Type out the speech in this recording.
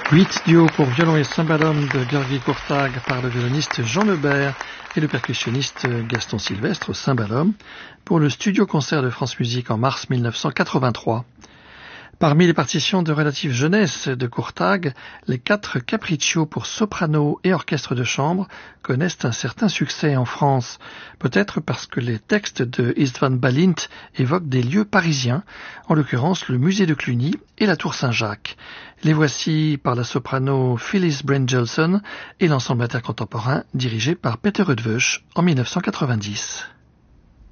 8 duos pour violon et cymbalum de György Kurtág par le violoniste Jean Lebert et le percussionniste Gaston Sylvestre au cymbalum pour le studio concert de France Musique en mars 1983. Parmi les partitions de relative jeunesse de Kurtág, les 4 capriccios pour soprano et orchestre de chambre connaissent un certain succès en France, peut-être parce que les textes de Istvan Balint évoquent des lieux parisiens, en l'occurrence le musée de Cluny et la tour Saint-Jacques. Les voici par la soprano Phyllis Bryn-Gilson et l'ensemble intercontemporain dirigé par Peter Rudvösch en 1990.